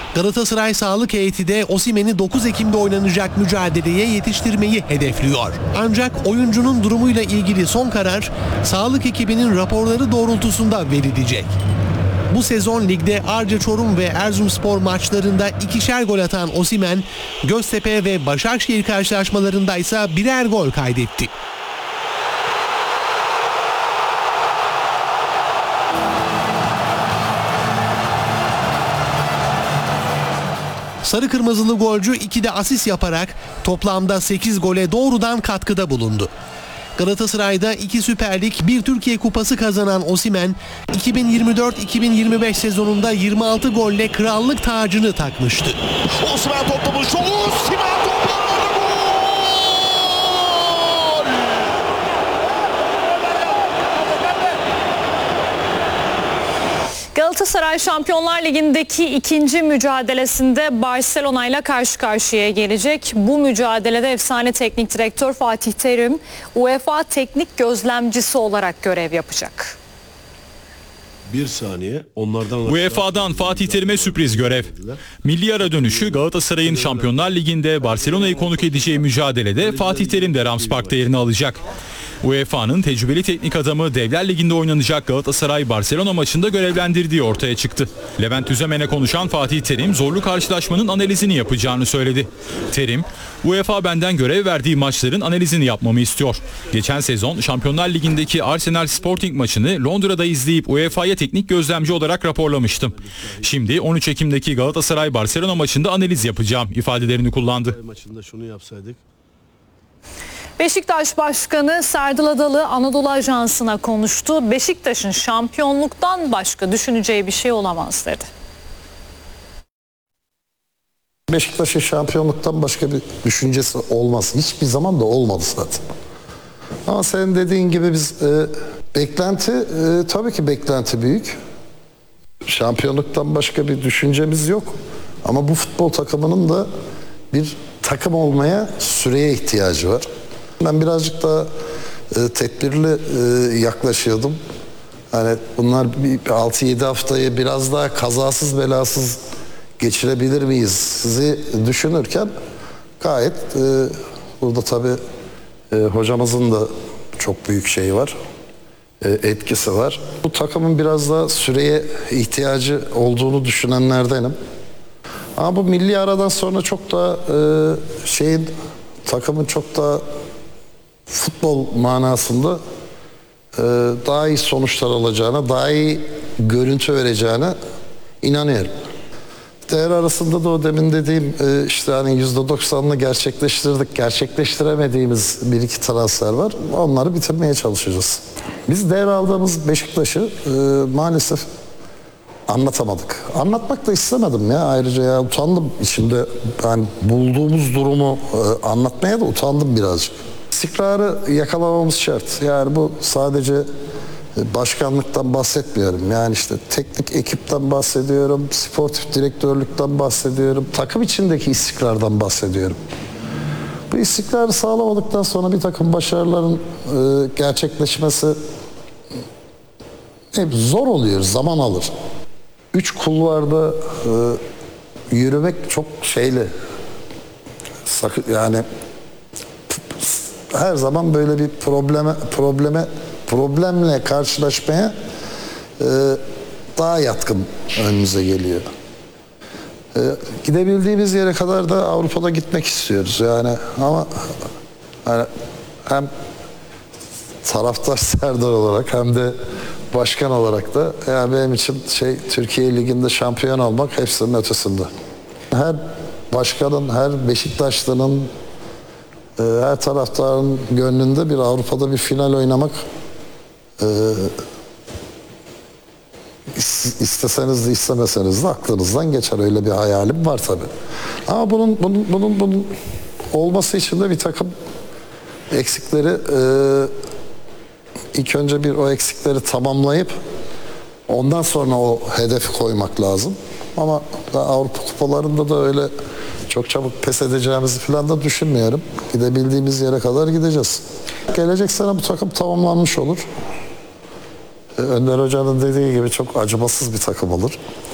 Galatasaray sağlık heyeti de Osimhen'i 9 Ekim'de oynanacak mücadeleye yetiştirmeyi hedefliyor. Ancak oyuncunun durumuyla ilgili son karar sağlık ekibinin raporları doğrultusunda verilecek. Bu sezon ligde Arca Çorum ve Erzurumspor maçlarında 2'şer gol atan Osimhen, Göztepe ve Başakşehir karşılaşmalarında ise birer gol kaydetti. Sarı kırmızılı golcü 2'de asist yaparak toplamda 8 gole doğrudan katkıda bulundu. Galatasaray'da 2 Süper Lig, 1 Türkiye Kupası kazanan Osimhen, 2024-2025 sezonunda 26 golle krallık tacını takmıştı. Osimhen toplamış. Osimhen topladı. Galatasaray Şampiyonlar Ligi'ndeki ikinci mücadelesinde Barcelona ile karşı karşıya gelecek. Bu mücadelede efsane teknik direktör Fatih Terim UEFA teknik gözlemcisi olarak görev yapacak. Bir saniye onlardan... UEFA'dan Fatih Terim'e sürpriz görev. Milli ara dönüşü Galatasaray'ın Şampiyonlar Ligi'nde Barcelona'yı konuk edeceği mücadelede Fatih Terim de Rams Park'ta yerini alacak. UEFA'nın tecrübeli teknik adamı Devler Ligi'nde oynanacak Galatasaray-Barcelona maçında görevlendirdiği ortaya çıktı. Levent Üzemen'e konuşan Fatih Terim zorlu karşılaşmanın analizini yapacağını söyledi. Terim, UEFA benden görev verdiği maçların analizini yapmamı istiyor. Geçen sezon Şampiyonlar Ligi'ndeki Arsenal Sporting maçını Londra'da izleyip UEFA'ya teknik gözlemci olarak raporlamıştım. Şimdi 13 Ekim'deki Galatasaray-Barcelona maçında analiz yapacağım ifadelerini kullandı. Maçında şunu yapsaydık. Beşiktaş Başkanı Serdal Adalı Anadolu Ajansı'na konuştu. Beşiktaş'ın şampiyonluktan başka düşüneceği bir şey olamaz dedi. Beşiktaş'ın şampiyonluktan başka bir düşüncesi olmaz. Hiçbir zaman da olmadı zaten. Ama senin dediğin gibi biz beklenti, tabii ki beklenti büyük. Şampiyonluktan başka bir düşüncemiz yok. Ama bu futbol takımının da bir takım olmaya süreye ihtiyacı var. Ben birazcık daha tedbirli yaklaşıyordum. Hani bunlar 6-7 haftayı biraz daha kazasız belasız geçirebilir miyiz sizi düşünürken gayet burada tabii hocamızın da çok büyük şeyi var, etkisi var. Bu takımın biraz daha süreye ihtiyacı olduğunu düşünenlerdenim. Ama bu milli aradan sonra çok daha takımın çok daha futbol manasında daha iyi sonuçlar alacağına, daha iyi görüntü vereceğine inanıyorum. Değer arasında da o demin dediğim işte hani %90'ını gerçekleştirdik, gerçekleştiremediğimiz bir iki transfer var. Onları bitirmeye çalışacağız. Biz değer aldığımız Beşiktaş'ı maalesef anlatamadık. Anlatmak da istemedim ya, ayrıca ya utandım içimde. Yani bulduğumuz durumu anlatmaya da utandım birazcık. İstikrarı yakalamamız şart. Yani bu sadece başkanlıktan bahsetmiyorum. Yani işte teknik ekipten bahsediyorum, sportif direktörlükten bahsediyorum, takım içindeki istikrardan bahsediyorum. Bu istikrarı sağlamadıktan sonra bir takım başarıların gerçekleşmesi hep zor oluyor, zaman alır. 3 kulvarda yürümek çok şeyli. Yani her zaman böyle bir problemle karşılaşmaya daha yatkın önümüze geliyor. Gidebildiğimiz yere kadar da Avrupa'da gitmek istiyoruz yani, ama yani hem taraftar Serdar olarak hem de başkan olarak da yani benim için Türkiye Ligi'nde şampiyon olmak hepsinin ötesinde. Her başkanın, her Beşiktaşlı'nın, her taraftarın gönlünde bir Avrupa'da bir final oynamak, isteseniz de istemeseniz de aklınızdan geçer. Öyle bir hayalim var tabii. Ama bunun olması için de bir takım eksikleri, ilk önce o eksikleri tamamlayıp ondan sonra o hedefi koymak lazım. Ama Avrupa kupalarında da öyle çok çabuk pes edeceğimizi falan da düşünmüyorum. Gidebildiğimiz yere kadar gideceğiz. Gelecek sene bu takım tamamlanmış olur. Önder Hoca'nın dediği gibi çok acımasız bir takım olur.